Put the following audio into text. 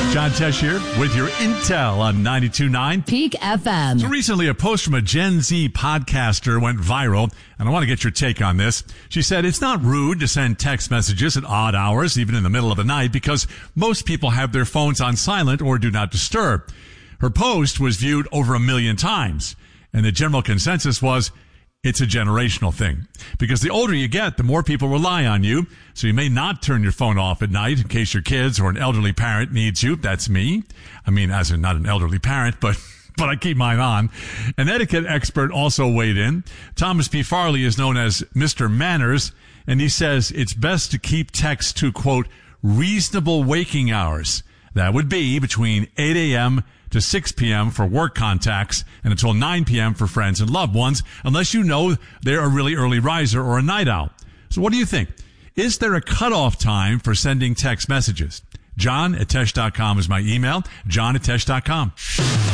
John Tesh here with your Intel on 92.9 Peak FM. So recently, a post from a Gen Z podcaster went viral, and I want to get your take on this. She said, it's not rude to send text messages at odd hours, even in the middle of the night, because most people have their phones on silent or do not disturb. Her post was viewed over 1 million times, and the general consensus was, it's a generational thing. Because the older you get, the more people rely on you. So you may not turn your phone off at night in case your kids or an elderly parent needs you. That's me. I mean, as in not an elderly parent, but I keep mine on. An etiquette expert also weighed in. Thomas P. Farley is known as Mr. Manners, and he says it's best to keep text to, quote, reasonable waking hours. That would be between 8 a.m. to 6 p.m. for work contacts and until 9 p.m. for friends and loved ones, unless you know they're a really early riser or a night owl. So what do you think? Is there a cutoff time for sending text messages? John@tesh.com is my email. John@tesh.com.